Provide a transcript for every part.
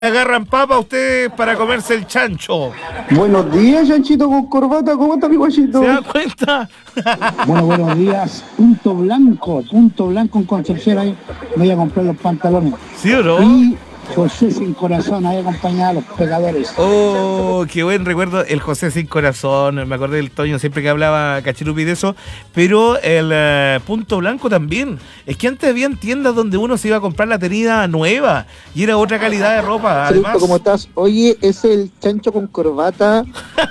Agarran papa ustedes para comerse el chancho. Buenos días, chanchito con corbata. ¿Cómo está mi guachito? ¿Se da cuenta? Bueno, buenos días. Punto Blanco en Concepción. Ahí me voy a comprar los pantalones. ¿Sí o no? Y José Sin Corazón, ahí acompañado a los pecadores. Oh, qué buen recuerdo. El José Sin Corazón. Me acordé del Toño siempre que hablaba Cachirupi de eso. Pero el Punto Blanco también. Es que antes habían tiendas donde uno se iba a comprar la tenida nueva y era otra calidad de ropa. Además, ¿Cómo estás? Oye, es el chancho con corbata.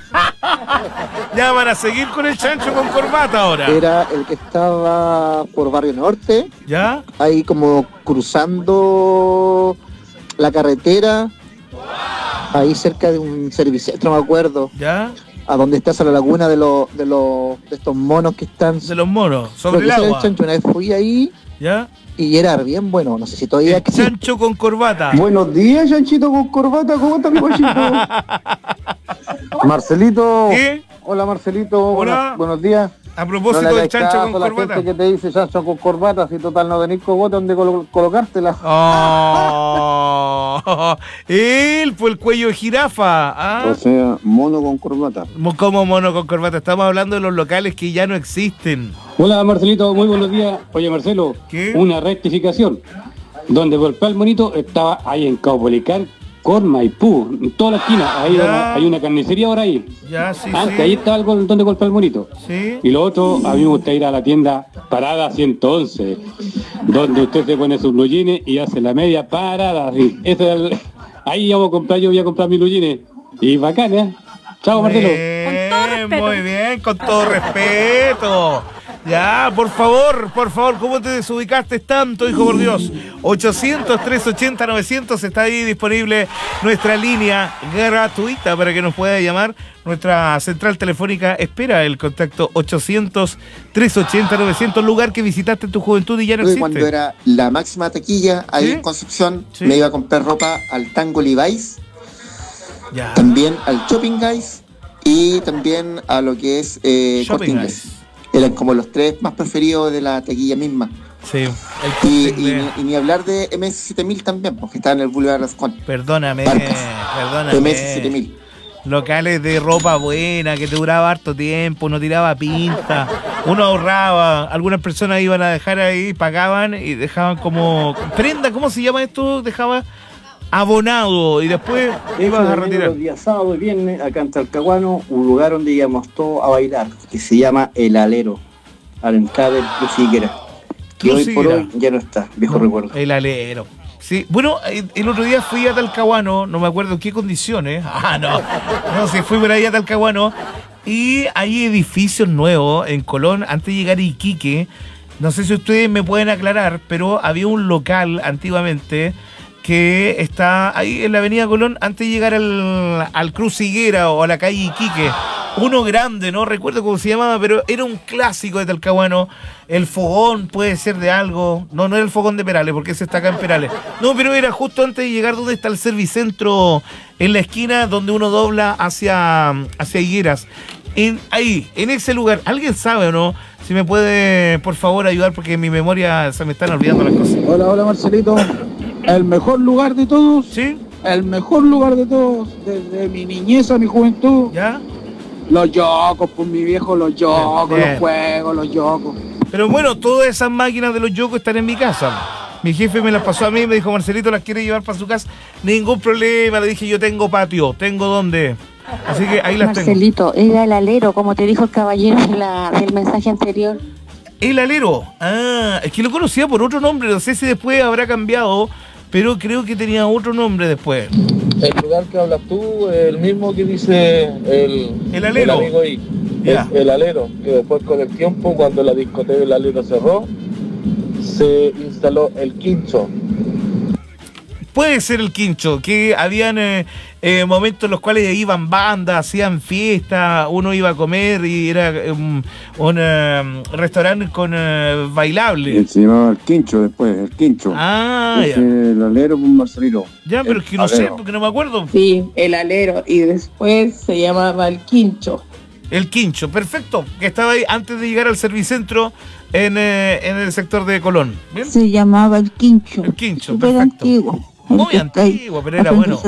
Ya van a seguir con el chancho con corbata ahora. Era el que estaba por Barrio Norte. ¿Ya? Ahí como cruzando la carretera. Ahí cerca de un servicentro, me acuerdo. ¿Ya? A donde está la laguna de estos monos que están. De los monos, sobre Creo el que ese era agua. el chancho. Una vez fui ahí ¿Ya? y era bien bueno. No sé si todavía El existe. chancho con corbata. Buenos días, chanchito con corbata. ¿Cómo está mi guachito? Marcelito. ¿Qué? Hola, Marcelito. Hola. Buenos días. A propósito No le del hagáis chancho caso con a la corbata. gente que te dice chancho con corbata, si total no tenés cogote donde colocártela. Oh, él fue el cuello de jirafa. ¿Ah? O sea, mono con corbata. ¿Cómo mono con corbata? Estamos hablando de los locales que ya no existen. Hola Marcelito, muy buenos días. Oye Marcelo, ¿Qué? una rectificación. Donde golpeó el monito estaba ahí en Caupolicán con Maipú, en toda la esquina. Ahí Ya. hay una carnicería ahora ahí. Ya, sí, Antes, sí. ahí estaba el donde golpeó el monito. Sí. Y lo otro, a mí me gusta ir a la tienda Parada 111, donde usted se pone sus blue jeans y hace la media parada. Así. Ahí vamos a comprar, yo voy a comprar mis blue jeans. Y bacán, ¿eh? Chao, Marcelo. Muy bien, con todo respeto. Ya, por favor, ¿cómo te desubicaste tanto, hijo por Dios? 800-380-900, está ahí disponible nuestra línea gratuita para que nos pueda llamar. Nuestra central telefónica espera el contacto 800-380-900, lugar que visitaste en tu juventud y ya no existe. Cuando era la máxima taquilla ahí ¿Sí? en Concepción, Sí. me iba a comprar ropa al Tango Levi's, Ya. también al Shopping Guys y también a lo que es Corte Shopping Inglés. Guys. Eran como los tres más preferidos de la taquilla misma. Sí, el Y, Corte Inglés. y ni hablar de MS7000 también, porque está en el Boulevard Rascón. Perdóname. MS7000. Locales de ropa buena, que te duraba harto tiempo, no tiraba pinta, uno ahorraba, algunas personas iban a dejar ahí, pagaban y dejaban como prenda, ¿cómo se llama esto? Dejaba abonado y después ibas a retirar. Los días sábado y viernes, acá en Talcahuano, un lugar donde íbamos todos a bailar, que se llama El Alero, a la entrada del Cruz Higuera, que hoy por hoy ya no está, viejo recuerdo. El Alero. Sí, bueno, el otro día fui a Talcahuano, no me acuerdo en qué condiciones. No, sí, fui por ahí a Talcahuano y hay edificios nuevos en Colón antes de llegar a Iquique. No sé si ustedes me pueden aclarar, pero había un local antiguamente que está ahí en la avenida Colón antes de llegar al Cruz Higuera o a la calle Iquique. Uno grande, no recuerdo cómo se llamaba, pero era un clásico de Talcahuano. El fogón puede ser de algo. No era el fogón de Perales, porque ese está acá en Perales. No, pero era justo antes de llegar donde está el Servicentro, en la esquina donde uno dobla hacia Higueras. Ahí, en ese lugar, ¿alguien sabe o no? Si me puede, por favor, ayudar, porque en mi memoria se me están olvidando las cosas. Hola, Marcelito. El mejor lugar de todos. ¿Sí? El mejor lugar de todos. Desde mi niñez a mi juventud. ¿Ya? Los yocos, por mi viejo, los yocos, Bien. los juegos, los yocos. Pero bueno, todas esas máquinas de los yocos están en mi casa. Mi jefe me las pasó a mí, me dijo, Marcelito, ¿las quiere llevar para su casa? Ningún problema, le dije, yo tengo patio, tengo dónde. Así que ahí las tengo. Marcelito, era el alero, como te dijo el caballero del mensaje anterior. El Alero. Es que lo conocía por otro nombre, no sé si después habrá cambiado, pero creo que tenía otro nombre después. El lugar que hablas tú, el mismo que dice El Alero. el amigo ahí. Ya. Es el Alero, que después con el tiempo, cuando la discoteca del Alero cerró, se instaló el Quincho. Puede ser el Quincho, que habían momentos en los cuales iban bandas, hacían fiestas, uno iba a comer y era un restaurante con bailable. Se llamaba el Quincho después, el Quincho. Ya. El alero con Marcelito. Ya, pero es que no sé, porque no me acuerdo. Sí, el alero, y después se llamaba el quincho. El Quincho, perfecto, que estaba ahí antes de llegar al Servicentro en el sector de Colón. ¿Bien? Se llamaba el Quincho. El Quincho, Súper perfecto. antiguo. Muy antiguo, pero era bueno.